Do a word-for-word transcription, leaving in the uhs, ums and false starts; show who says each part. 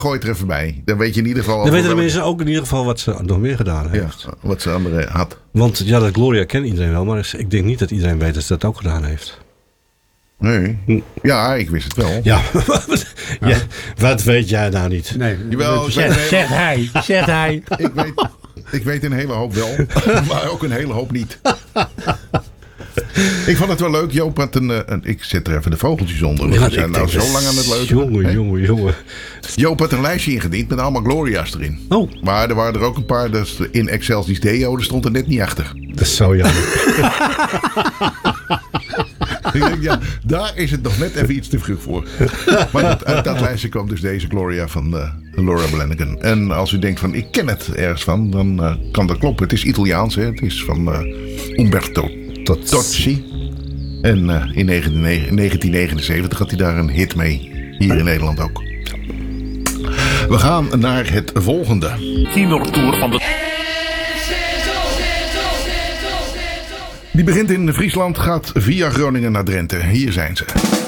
Speaker 1: gooi het er even bij. Dan weet je in ieder geval...
Speaker 2: Dan weten de mensen ook in ieder geval wat ze nog meer gedaan heeft.
Speaker 1: Ja, wat ze andere had.
Speaker 2: Want ja, dat Gloria kent iedereen wel. Maar ik denk niet dat iedereen weet dat ze dat ook gedaan heeft.
Speaker 1: Nee. Ja, ik wist het wel.
Speaker 2: Ja, ja, wat weet jij nou niet?
Speaker 3: Nee,
Speaker 1: Jawel,
Speaker 3: zeg,
Speaker 1: zeg,
Speaker 3: zeg hij. Zeg hij.
Speaker 1: Ik weet, ik weet een hele hoop wel. Maar ook een hele hoop niet. Ik vond het wel leuk. Joop had een, een... Ik zet er even de vogeltjes onder. We
Speaker 2: Ja,
Speaker 1: zijn nou zo lang aan het leuk.
Speaker 2: Jongen, jongen, jongen.
Speaker 1: Joop had een lijstje ingediend met allemaal Gloria's erin.
Speaker 2: Oh.
Speaker 1: Maar er waren er ook een paar. Dus in Excelsius Deo, daar stond er net niet achter.
Speaker 2: Dat is zo jammer.
Speaker 1: Ik denk, ja, daar is het nog net even iets te vroeg voor. Maar uit, uit dat lijstje kwam dus deze Gloria van uh, Laura Branigan. En als u denkt van, ik ken het ergens van, dan uh, kan dat kloppen. Het is Italiaans, hè? Het is van uh, Umberto Tozzi. En uh, in negentien negenenzeventig had hij daar een hit mee. Hier in Nederland ook. We gaan naar het volgende.
Speaker 4: Tienertour van de...
Speaker 1: Die begint in Friesland, gaat via Groningen naar Drenthe. Hier zijn ze.